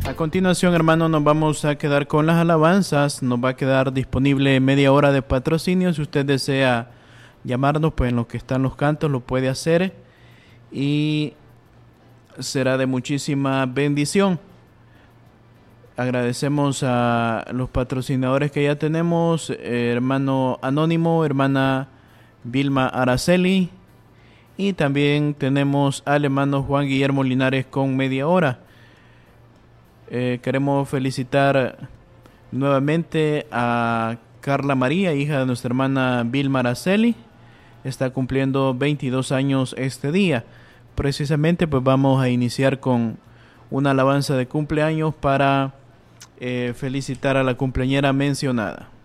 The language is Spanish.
A continuación, hermano, nos vamos a quedar con las alabanzas. Nos va a quedar disponible media hora de patrocinio. Si usted desea llamarnos, pues en lo que están los cantos lo puede hacer y será de muchísima bendición. Agradecemos a los patrocinadores que ya tenemos, hermano Anónimo, hermana Vilma Araceli, y también tenemos al hermano Juan Guillermo Linares con media hora. Queremos felicitar nuevamente a Carla María, hija de nuestra hermana Vilma Araceli. Está cumpliendo 22 años este día. Precisamente pues vamos a iniciar con una alabanza de cumpleaños para felicitar a la cumpleañera mencionada.